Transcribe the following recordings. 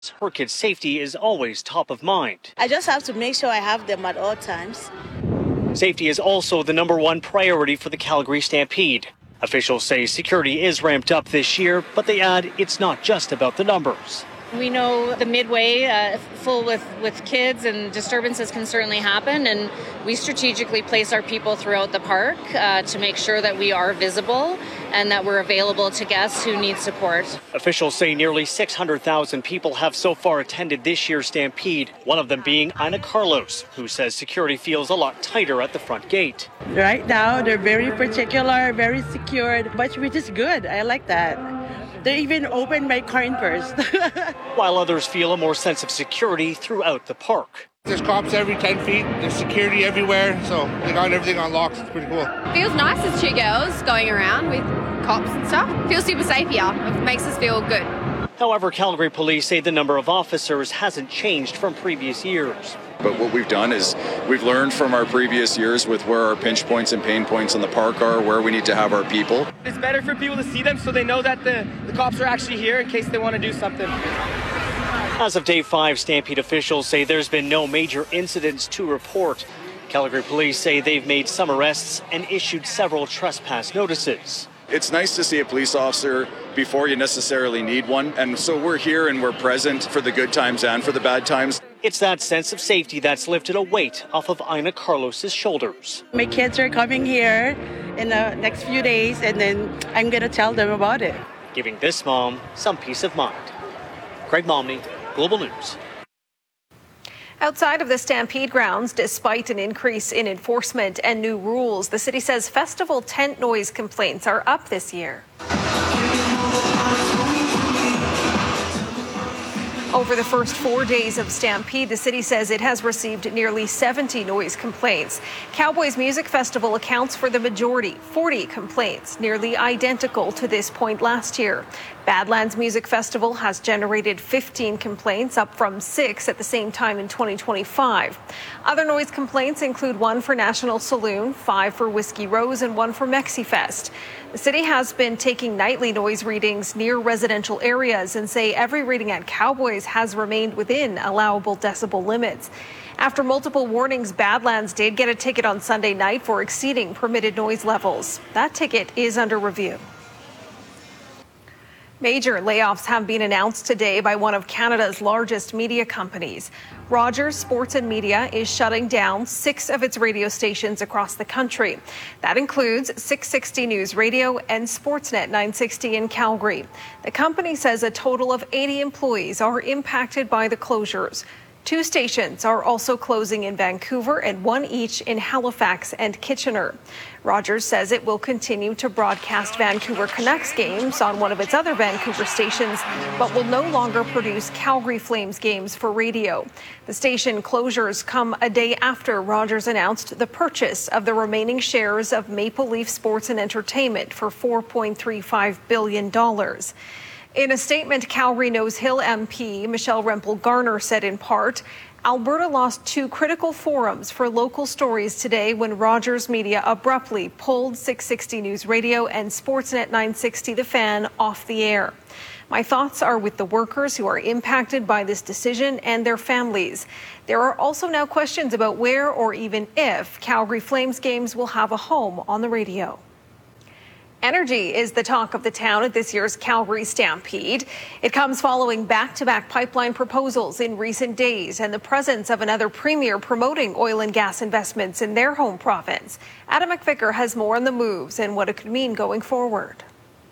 Her kids' safety is always top of mind. I just have to make sure I have them at all times. Safety is also the #1 priority for the Calgary Stampede. Officials say security is ramped up this year, but they add it's not just about the numbers. We know the midway full with kids and disturbances can certainly happen, and we strategically place our people throughout the park to make sure that we are visible and that we're available to guests who need support. Officials say nearly 600,000 people have so far attended this year's Stampede, one of them being Ina Carlos, who says security feels a lot tighter at the front gate. Right now, they're very particular, very secured, but which is good. I like that. They even opened my coin purse. While others feel a more sense of security throughout the park. There's cops every 10 feet, there's security everywhere, so they got everything on lock. It's pretty cool. Feels nice as 2 girls going around with cops and stuff. Feels super safe here. It makes us feel good. However, Calgary police say the number of officers hasn't changed from previous years. But what we've done is we've learned from our previous years with where our pinch points and pain points in the park are, where we need to have our people. It's better for people to see them so they know that the cops are actually here in case they want to do something. As of day 5, Stampede officials say there's been no major incidents to report. Calgary police say they've made some arrests and issued several trespass notices. It's nice to see a police officer before you necessarily need one, and so we're here and we're present for the good times and for the bad times. It's that sense of safety that's lifted a weight off of Ina Carlos's shoulders. My kids are coming here in the next few days, and then I'm going to tell them about it. Giving this mom some peace of mind. Craig Momney, Global News. Outside of the Stampede grounds, despite an increase in enforcement and new rules, the city says festival tent noise complaints are up this year. Over the first 4 days of Stampede, the city says it has received nearly 70 noise complaints. Cowboys Music Festival accounts for the majority, 40 complaints, nearly identical to this point last year. Badlands Music Festival has generated 15 complaints, up from 6 at the same time in 2025. Other noise complaints include 1 for National Saloon, 5 for Whiskey Rose, and 1 for MexiFest. The city has been taking nightly noise readings near residential areas and say every reading at Cowboys has remained within allowable decibel limits. After multiple warnings, Badlands did get a ticket on Sunday night for exceeding permitted noise levels. That ticket is under review. Major layoffs have been announced today by one of Canada's largest media companies. Rogers Sports and Media is shutting down 6 of its radio stations across the country. That includes 660 News Radio and Sportsnet 960 in Calgary. The company says a total of 80 employees are impacted by the closures. 2 stations are also closing in Vancouver and 1 each in Halifax and Kitchener. Rogers says it will continue to broadcast Vancouver Canucks games on one of its other Vancouver stations, but will no longer produce Calgary Flames games for radio. The station closures come a day after Rogers announced the purchase of the remaining shares of Maple Leaf Sports and Entertainment for $4.35 billion. In a statement, Calgary Nose Hill MP Michelle Rempel-Garner said in part, Alberta lost 2 critical forums for local stories today when Rogers Media abruptly pulled 660 News Radio and Sportsnet 960 The Fan off the air. My thoughts are with the workers who are impacted by this decision and their families. There are also now questions about where or even if Calgary Flames games will have a home on the radio. Energy is the talk of the town at this year's Calgary Stampede. It comes following back-to-back pipeline proposals in recent days and the presence of another premier promoting oil and gas investments in their home province. Adam McVicker has more on the moves and what it could mean going forward.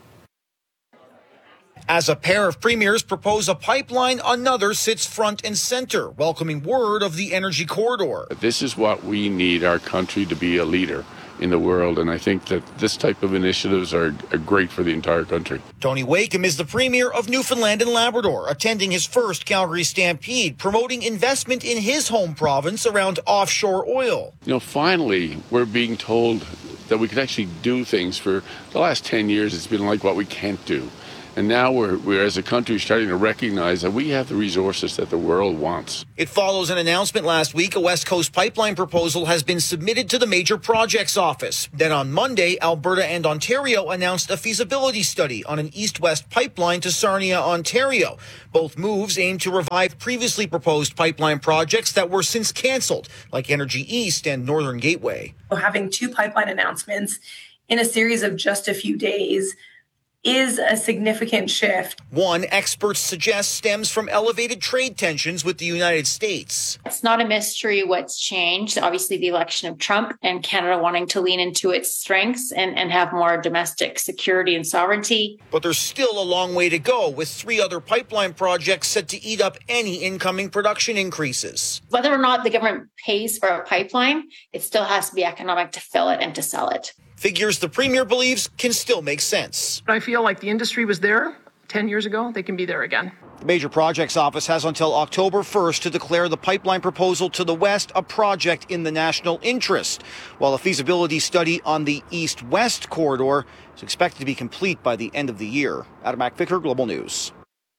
As a pair of premiers propose a pipeline, another sits front and center, welcoming word of the energy corridor. This is what we need our country to be a leader in the world, and I think that this type of initiatives are great for the entire country. Tony Wakeham is the Premier of Newfoundland and Labrador, attending his first Calgary Stampede, promoting investment in his home province around offshore oil. You know, finally, we're being told that we could actually do things. For the last 10 years, it's been like what we can't do. And now we're as a country starting to recognize that we have the resources that the world wants. It follows an announcement last week. A West Coast pipeline proposal has been submitted to the Major Projects Office. Then on Monday, Alberta and Ontario announced a feasibility study on an east-west pipeline to Sarnia, Ontario. Both moves aim to revive previously proposed pipeline projects that were since canceled, like Energy East and Northern Gateway. Having two pipeline announcements in a series of just a few days is a significant shift. One, experts suggest, stems from elevated trade tensions with the United States. It's not a mystery what's changed. Obviously, the election of Trump and Canada wanting to lean into its strengths and have more domestic security and sovereignty. But there's still a long way to go, with 3 other pipeline projects set to eat up any incoming production increases. Whether or not the government pays for a pipeline, it still has to be economic to fill it and to sell it. Figures the Premier believes can still make sense. I feel like the industry was there 10 years ago. They can be there again. The Major Projects Office has until October 1st to declare the pipeline proposal to the west a project in the national interest, while a feasibility study on the east-west corridor is expected to be complete by the end of the year. Adam McVicker, Global News.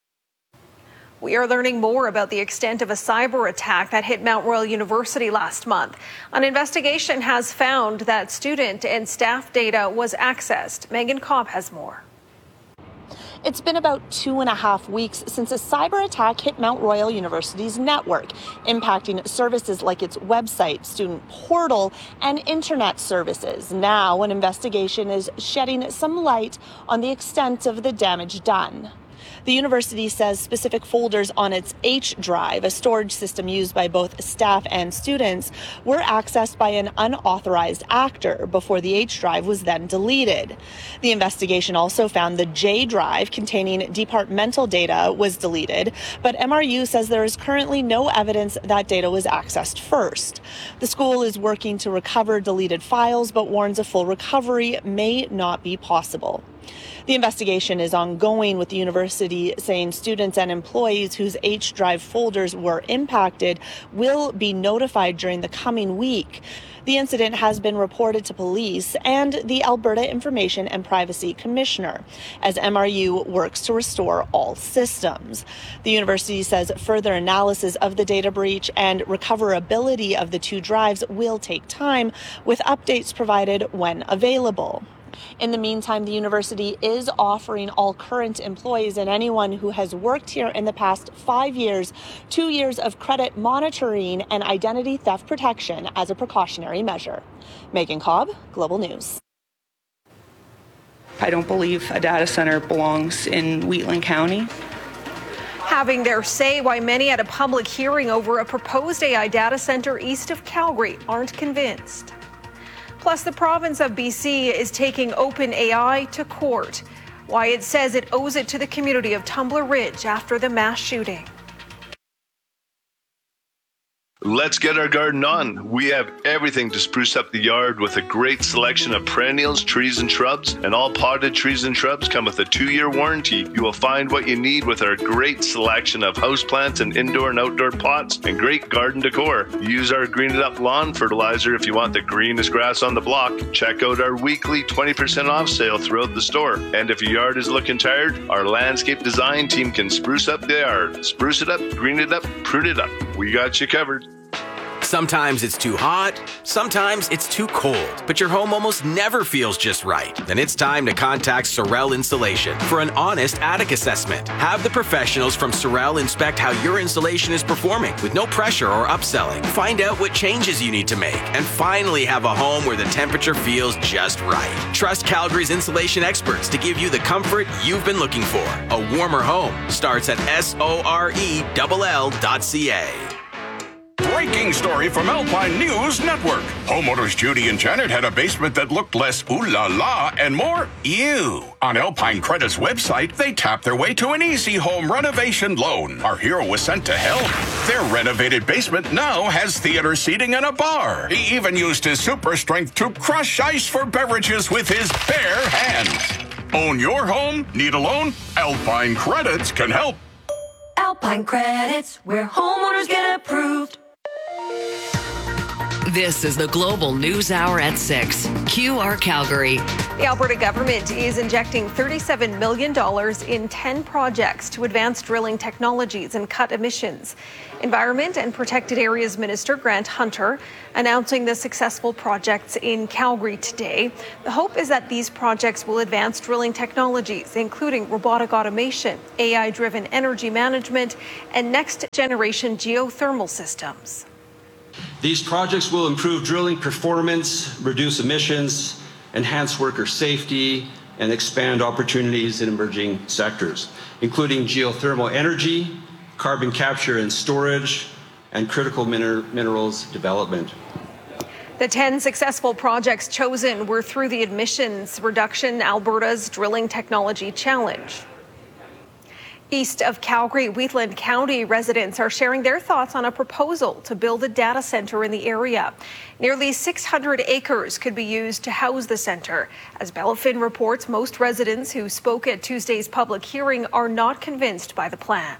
We are learning more about the extent of a cyber attack that hit Mount Royal University last month. An investigation has found that student and staff data was accessed. Megan Cobb has more. It's been about 2.5 weeks since a cyber attack hit Mount Royal University's network, impacting services like its website, student portal, and internet services. Now, an investigation is shedding some light on the extent of the damage done. The university says specific folders on its H drive, a storage system used by both staff and students, were accessed by an unauthorized actor before the H drive was then deleted. The investigation also found the J drive containing departmental data was deleted, but MRU says there is currently no evidence that data was accessed first. The school is working to recover deleted files, but warns a full recovery may not be possible. The investigation is ongoing, with the university saying students and employees whose H drive folders were impacted will be notified during the coming week. The incident has been reported to police and the Alberta Information and Privacy Commissioner as MRU works to restore all systems. The university says further analysis of the data breach and recoverability of the 2 drives will take time, with updates provided when available. In the meantime, the university is offering all current employees and anyone who has worked here in the past 5 years, 2 years of credit monitoring and identity theft protection as a precautionary measure. Megan Cobb, Global News. I don't believe a data center belongs in Wheatland County. Having their say why many at a public hearing over a proposed AI data center east of Calgary aren't convinced. Plus, the province of BC is taking OpenAI to court. Why it says it owes it to the community of Tumbler Ridge after the mass shooting. Let's get our garden on. We have everything to spruce up the yard with a great selection of perennials, trees, and shrubs. And all potted trees and shrubs come with a 2-year warranty. You will find what you need with our great selection of houseplants and indoor and outdoor pots and great garden decor. Use our Green It Up lawn fertilizer if you want the greenest grass on the block. Check out our weekly 20% off sale throughout the store. And if your yard is looking tired, our landscape design team can spruce up the yard. Spruce it up, green it up, prune it up. We got you covered. Sometimes it's too hot, sometimes it's too cold, but your home almost never feels just right. Then it's time to contact Sorel Installation for an honest attic assessment. Have the professionals from Sorel inspect how your installation is performing with no pressure or upselling. Find out what changes you need to make and finally have a home where the temperature feels just right. Trust Calgary's insulation experts to give you the comfort you've been looking for. A warmer home starts at sorell.ca. Breaking story from Alpine News Network. Homeowners Judy and Janet had a basement that looked less ooh la la and more ew. On Alpine Credit's website, they tapped their way to an easy home renovation loan. Our hero was sent to help. Their renovated basement now has theater seating and a bar. He even used his super strength to crush ice for beverages with his bare hands. Own your home? Need a loan? Alpine Credits can help. Alpine Credits, where homeowners get approved. This is the Global News Hour at 6. QR Calgary. The Alberta government is injecting $37 million in 10 projects to advance drilling technologies and cut emissions. Environment and Protected Areas Minister Grant Hunter announcing the successful projects in Calgary today. The hope is that these projects will advance drilling technologies, including robotic automation, AI-driven energy management, and next-generation geothermal systems. These projects will improve drilling performance, reduce emissions, enhance worker safety, and expand opportunities in emerging sectors, including geothermal energy, carbon capture and storage, and critical minerals development. The 10 successful projects chosen were through the Emissions Reduction Alberta's Drilling Technology Challenge. East of Calgary, Wheatland County residents are sharing their thoughts on a proposal to build a data center in the area. Nearly 600 acres could be used to house the center. As Bellafin reports, most residents who spoke at Tuesday's public hearing are not convinced by the plan.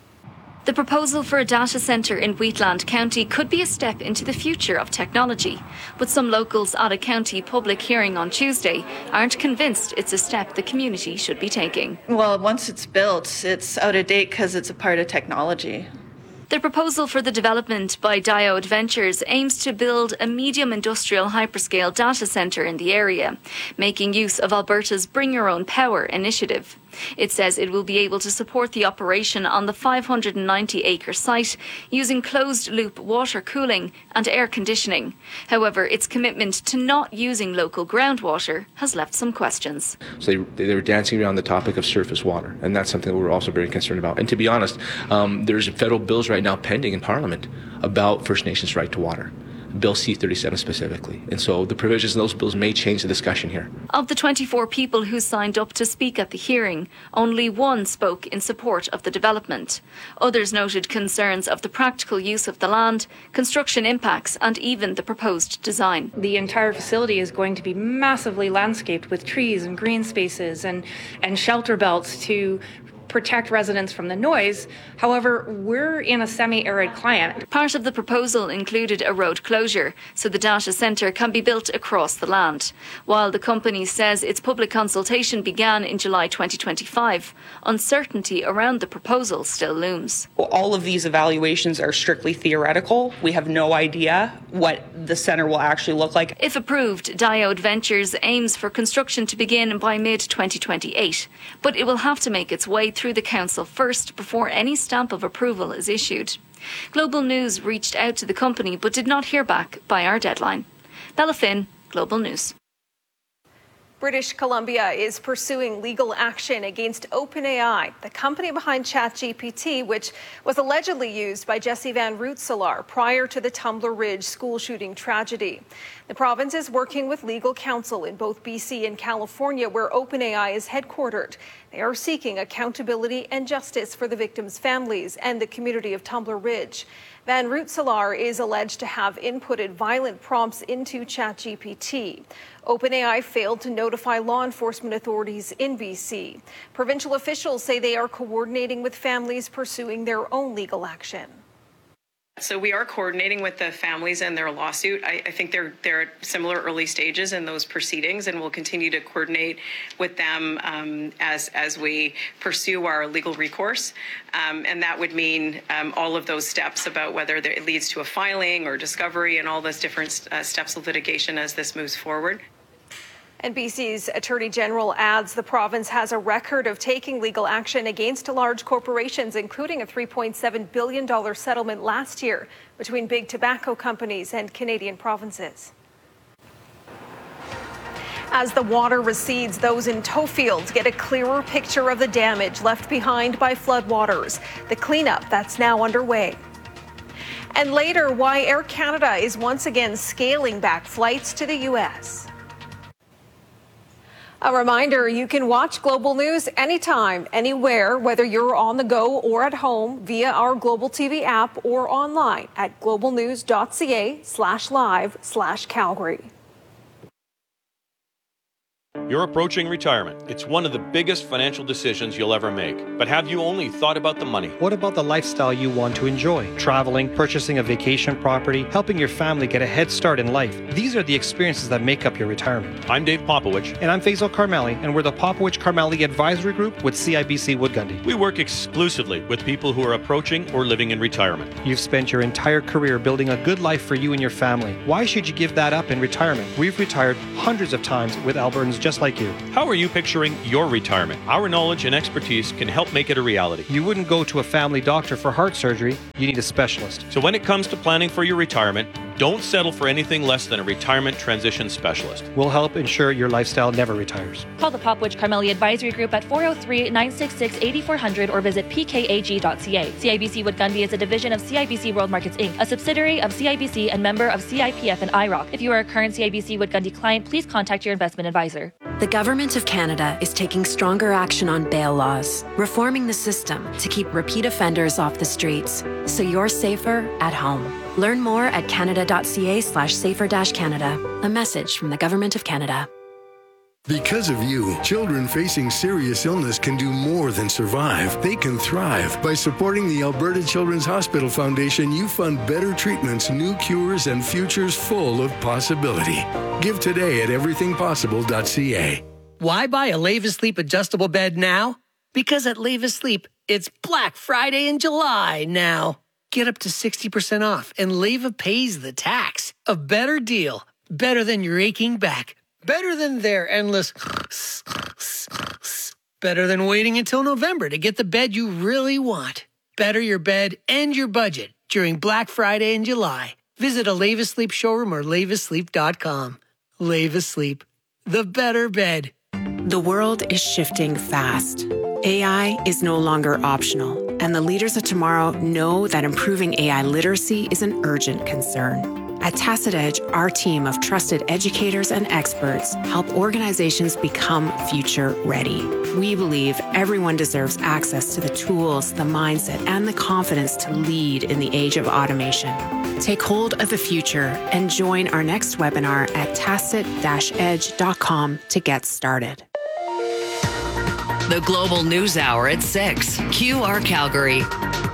The proposal for a data centre in Wheatland County could be a step into the future of technology, but some locals at a county public hearing on Tuesday aren't convinced it's a step the community should be taking. Well, once it's built, it's out of date because it's a part of technology. The proposal for the development by Diode Ventures aims to build a medium industrial hyperscale data centre in the area, making use of Alberta's Bring Your Own Power initiative. It says it will be able to support the operation on the 590-acre site using closed-loop water cooling and air conditioning. However, its commitment to not using local groundwater has left some questions. So they were dancing around the topic of surface water, and that's something that we're also very concerned about. And to be honest, there's federal bills right now pending in Parliament about First Nations' right to water. Bill C-37 specifically. And so the provisions in those bills may change the discussion here. Of the 24 people who signed up to speak at the hearing, only one spoke in support of the development. Others noted concerns of the practical use of the land, construction impacts, and even the proposed design. The entire facility is going to be massively landscaped with trees and green spaces and shelter belts to protect residents from the noise. However, we're in a semi-arid climate. Part of the proposal included a road closure, so the data centre can be built across the land. While the company says its public consultation began in July 2025, uncertainty around the proposal still looms. All of these evaluations are strictly theoretical. We have no idea what the centre will actually look like. If approved, Diode Ventures aims for construction to begin by mid-2028, but it will have to make its way through the council first before any stamp of approval is issued. Global News reached out to the company but did not hear back by our deadline. Bella Finn, Global News. British Columbia is pursuing legal action against OpenAI, the company behind ChatGPT, which was allegedly used by Jesse Van Rootselaar prior to the Tumbler Ridge school shooting tragedy. The province is working with legal counsel in both BC and California, where OpenAI is headquartered. They are seeking accountability and justice for the victims' families and the community of Tumbler Ridge. Van Rootselaar is alleged to have inputted violent prompts into ChatGPT. OpenAI failed to notify law enforcement authorities in BC. Provincial officials say they are coordinating with families pursuing their own legal action. So we are coordinating with the families and their lawsuit. I think they're at similar early stages in those proceedings, and we'll continue to coordinate with them as we pursue our legal recourse. And that would mean all of those steps about whether it leads to a filing or discovery and all those different steps of litigation as this moves forward. And BC's Attorney General adds the province has a record of taking legal action against large corporations, including a $3.7 billion settlement last year between big tobacco companies and Canadian provinces. As the water recedes, those in Toefield get a clearer picture of the damage left behind by floodwaters. The cleanup that's now underway. And later, why Air Canada is once again scaling back flights to the U.S. A reminder, you can watch Global News anytime, anywhere, whether you're on the go or at home via our Global TV app or online at globalnews.ca/live/Calgary. You're approaching retirement. It's one of the biggest financial decisions you'll ever make. But have you only thought about the money? What about the lifestyle you want to enjoy? Traveling, purchasing a vacation property, helping your family get a head start in life. These are the experiences that make up your retirement. I'm Dave Popowich. And I'm Faisal Karmali, and we're the Popowich Karmali Advisory Group with CIBC Wood Gundy. We work exclusively with people who are approaching or living in retirement. You've spent your entire career building a good life for you and your family. Why should you give that up in retirement? We've retired hundreds of times with Albertans just like you. How are you picturing your retirement? Our knowledge and expertise can help make it a reality. You wouldn't go to a family doctor for heart surgery. You need a specialist. So when it comes to planning for your retirement, don't settle for anything less than a retirement transition specialist. We'll help ensure your lifestyle never retires. Call the Popowich Karmali Advisory Group at 403-966-8400 or visit pkag.ca. CIBC Wood Gundy is a division of CIBC World Markets Inc., a subsidiary of CIBC and member of CIPF and IROC. If you are a current CIBC Wood Gundy client, please contact your investment advisor. The Government of Canada is taking stronger action on bail laws, reforming the system to keep repeat offenders off the streets, so you're safer at home. Learn more at canada.ca/safer-canada. A message from the Government of Canada. Because of you, children facing serious illness can do more than survive. They can thrive. By supporting the Alberta Children's Hospital Foundation, you fund better treatments, new cures, and futures full of possibility. Give today at everythingpossible.ca. Why buy a Levis Sleep adjustable bed now? Because at Levis Sleep, it's Black Friday in July now. Get up to 60% off, and Leva pays the tax. A better deal. Better than your aching back. Better than their endless... Better than waiting until November to get the bed you really want. Better your bed and your budget during Black Friday in July. Visit a Levis Sleep showroom or levisleep.com. Levis Sleep. The better bed. The world is shifting fast. AI is no longer optional, and the leaders of tomorrow know that improving AI literacy is an urgent concern. At Tacit Edge, our team of trusted educators and experts help organizations become future ready. We believe everyone deserves access to the tools, the mindset, and the confidence to lead in the age of automation. Take hold of the future and join our next webinar at tacit-edge.com to get started. The Global News Hour at 6. QR Calgary.